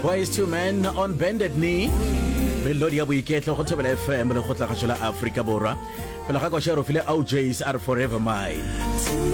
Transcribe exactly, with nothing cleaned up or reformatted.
Boys to Men on Bended Knee. Melody ya boiketlo go Thobela F M le go tla ga Africa Borwa. Pele ga go share o file O J's are forever mine.